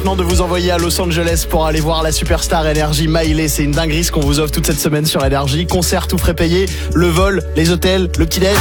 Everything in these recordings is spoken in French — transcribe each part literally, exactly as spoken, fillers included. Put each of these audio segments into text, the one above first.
Maintenant de vous envoyer à Los Angeles pour aller voir la superstar Énergie Miley. C'est une dinguerie ce qu'on vous offre toute cette semaine sur Énergie. Concert tout frais payé, le vol, les hôtels, le petit-déj.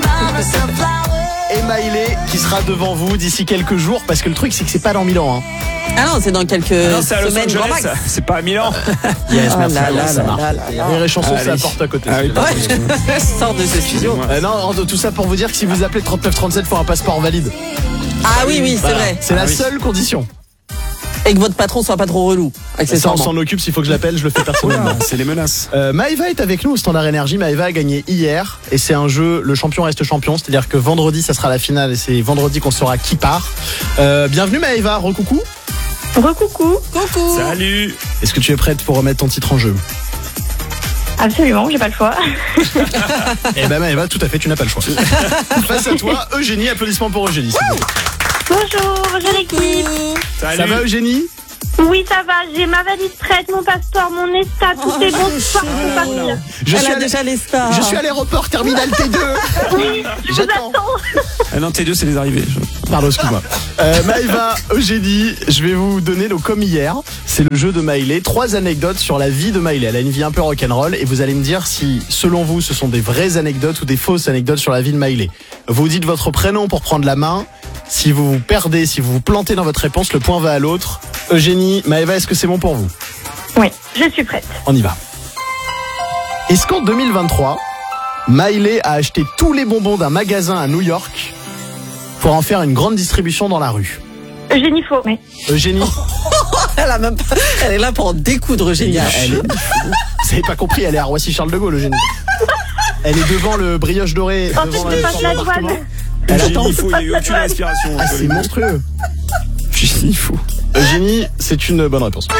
Et Miley qui sera devant vous d'ici quelques jours, parce que le truc c'est que c'est pas dans Milan hein. Ah non, c'est dans quelques ah non, c'est à Los semaines grand max. Angeles, c'est pas à Milan. Yes, Oh merci, là là ça là marche. là là là. Rire et chanson, Allez. c'est la porte à côté. Ah oui, pardon, Ouais. Sors de ce studio. Euh, non, tout ça pour vous dire que si vous appelez trente-neuf trente-sept, faut un passeport valide. Ah oui, oui, c'est Voilà. vrai. C'est Ah la oui. seule condition. Et que votre patron soit pas trop relou. Ça, on Accessoirement. s'en occupe, s'il faut que je l'appelle, je le fais personnellement. Oula, c'est les menaces. Euh, Maëva est avec nous au Standard Énergie. Maëva a gagné hier et c'est un jeu, le champion reste champion, c'est-à-dire que vendredi ça sera la finale et c'est vendredi qu'on saura qui part. Euh, bienvenue Maëva, recoucou. Recoucou. Coucou. Salut. Est-ce que tu es prête pour remettre ton titre en jeu? Absolument, j'ai pas le choix. Eh ben Maëva, tout à fait, tu n'as pas le choix. Face à toi, Eugénie, applaudissements pour Eugénie. s'il vous plaît. Bonjour, bonjour l'équipe. Salut. Ça va Eugénie? Oui, ça va, j'ai ma valise prête, mon passeport, mon ESTA, tout est bon, ce soir pour partir. Je Elle suis, a à, déjà les stars. je suis à l'aéroport terminal T deux. Oui, je vous J'attends. attends. Ah non, T deux, c'est les arrivées. Pardon, excuse-moi. Euh, Maëva, Eugénie, je vais vous donner le comme hier. C'est le jeu de Miley. Trois anecdotes sur la vie de Miley. Elle a une vie un peu rock'n'roll et vous allez me dire si, selon vous, ce sont des vraies anecdotes ou des fausses anecdotes sur la vie de Miley. Vous dites votre prénom pour prendre la main. Si vous vous perdez, si vous vous plantez dans votre réponse, le point va à l'autre. Eugénie, Maëva, est-ce que c'est bon pour vous? Oui, je suis prête. On y va. Est-ce qu'en deux mille vingt-trois, Miley a acheté tous les bonbons d'un magasin à New York pour en faire une grande distribution dans la rue? Eugénie Faux. Oui. Eugénie, Elle a même pas... Elle est là pour en découdre, génial. elle est... Vous avez pas compris, elle est à Roissy-Charles de Gaulle, Eugénie. Elle est devant le brioche doré. Ensuite, devant je le passe la l'embarquement. douane. Elle attend. Eugénie, il faut, il y a eu aucune respiration. Ah, c'est monstrueux. Eugénie, il faut. Eugénie, c'est une bonne réponse.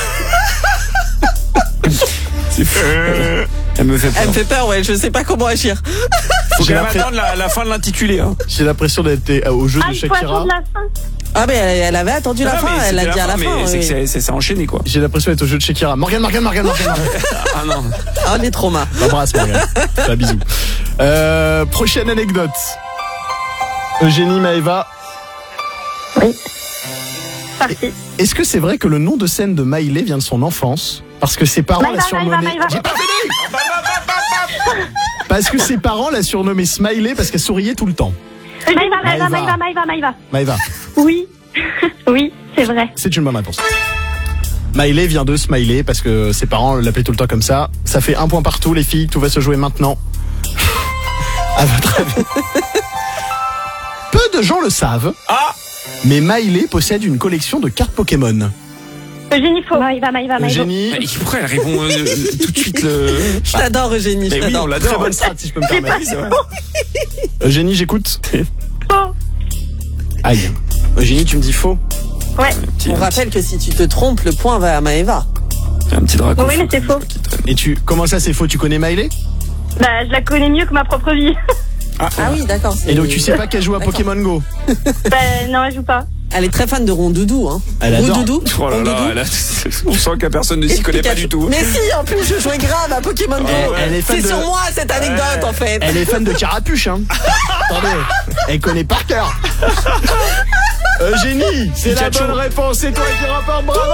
C'est fou. Elle me fait peur. Elle me fait peur, ouais, je sais pas comment agir. Faut J'ai quand même l'impression- attendre la, la fin de l'intitulé. Hein. J'ai l'impression d'être euh, au jeu Ah, de il faut Shakira. attendre la fin. Ah, mais elle, elle avait attendu la Ah, fin, mais elle c'était l'a dit à la mais fin. c'est oui. que c'est- c'est c'est enchaîné quoi. J'ai l'impression d'être au jeu de Shakira. Morgane, Morgane, Morgane, Morgane, Morgane. Ah non. Ah, les traumas. T'embrasses, Morgane. Un bisou. Euh, prochaine anecdote. Eugénie, Maëva. Oui. Parti. Est-ce que c'est vrai que le nom de scène de Miley vient de son enfance? Parce que ses parents Maëva, la surnommaient... Maëva, Maëva. J'ai pas fini. Parce que ses parents la surnommaient Smiley parce qu'elle souriait tout le temps. Maïva, Maïva, Maëva. Maïva, Maïva, Maïva. Maëva, Oui. Oui, c'est vrai. c'est une bonne réponse. Miley vient de Smiley parce que ses parents l'appelaient tout le temps comme ça. Ça fait un point partout, les filles. Tout va se jouer maintenant. À votre avis. Peu de gens le savent, Ah. mais Miley possède une collection de cartes Pokémon. Eugénie Faux. Maïva, Maïva, Maïva. Eugénie, Mais pourquoi elle répond euh, tout de suite le. Je t'adore, Eugénie, je Mais oui, t'adore. on très l'adore. bonne strat si je peux me permettre. C'est vrai. Eugénie, j'écoute. Faux. Aïe. Eugénie, tu me dis faux. Ouais. Petit- On rappelle que si tu te trompes, le point va à Maëva. Un petit dragon. Oui, mais c'est faux. Et tu, comment ça c'est faux? Tu connais Miley? Bah, je la connais mieux que ma propre vie. Ah, Ah oui, d'accord. c'est- Et donc tu sais pas qu'elle joue à D'accord. Pokémon Go? Bah, non, elle joue pas. Elle est très fan de Rondoudou, hein. Elle adore. Rondoudou. Oh là là, Rondoudou. elle a- on sent que la personne ne s'y Et connaît pas Pikachu. du tout. Mais si, en plus, je jouais grave à Pokémon Go. Elle- elle est fan C'est de- sur moi cette anecdote, en fait. Elle est fan de Carapuche, hein. Attendez, elle connaît par cœur. Eugénie, c'est la Pikachu. bonne réponse, c'est toi qui remporte, bravo.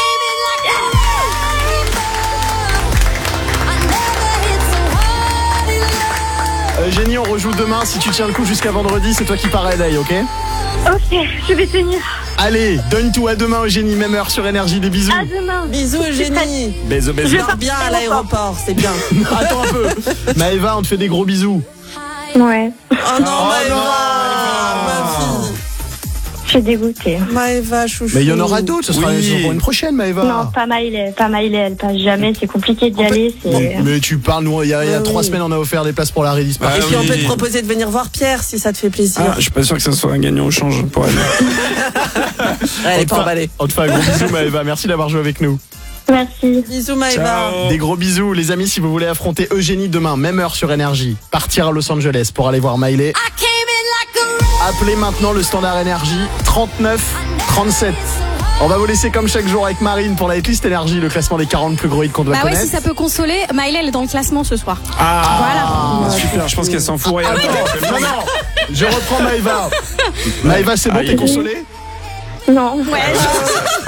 Eugénie, on rejoue demain, si tu tiens le coup jusqu'à vendredi, c'est toi qui pars à L A, ok? Ok, je vais tenir. Allez, donne tout à demain Eugénie, même heure sur Énergie, des bisous. À demain. Bisous, Eugénie. Bisous, bisous. Je- Pars bien à l'aéroport, c'est bien. Attends un peu. Maëva, on te fait des gros bisous. Ouais. Oh non, Oh Maëva, non, ma fille. Je suis dégoûtée. Maëva, chouchou. Mais il y en aura d'autres, ce sera Oui. pour une prochaine Maëva. Non, pas Miley, pas Miley, elle passe jamais, c'est compliqué d'y aller, Non, c'est... mais tu parles, nous, il y a, il y a Mais trois oui. semaines, on a offert des places pour la Redis Ah Et puis on oui. peut te proposer de venir voir Pierre si ça te fait plaisir. Ah, je suis pas sûr que ça soit un gagnant au change pour elle. Elle On est te pas fait- emballée. On te fait un gros bisou Maëva, merci d'avoir joué avec nous. Merci. Bisous, Maëva. Ciao. Des gros bisous les amis, si vous voulez affronter Eugénie demain, même heure sur Énergie, partir à Los Angeles pour aller voir Miley. Appelez maintenant le standard Énergie trente-neuf trente-sept. On va vous laisser comme chaque jour avec Marine pour la hitlist Énergie, le classement des quarante plus gros hits qu'on doit Bah ouais, connaître. si ça peut consoler, Miley elle est dans le classement ce soir. Ah, Voilà. super, je pense qu'elle s'en fout rien. Non, non, je reprends Maëva. Maëva, c'est bon, Aïe. t'es consolée? Non. Ouais.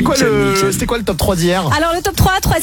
quoi, Nickel, le, nickel. c'était quoi le top trois d'hier? Alors le top trois, troisième